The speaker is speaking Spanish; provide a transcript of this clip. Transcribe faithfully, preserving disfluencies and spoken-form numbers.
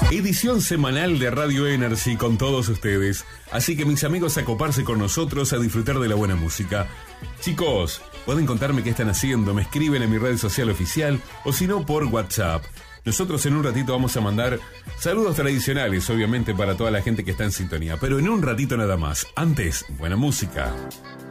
Edición semanal de Radio Energy con todos ustedes. Así que mis amigos, a coparse con nosotros, a disfrutar de la buena música. Chicos, pueden contarme qué están haciendo, me escriben en mi red social oficial o si no por WhatsApp. Nosotros en un ratito vamos a mandar saludos tradicionales, obviamente para toda la gente que está en sintonía, pero en un ratito nada más. Antes, buena música.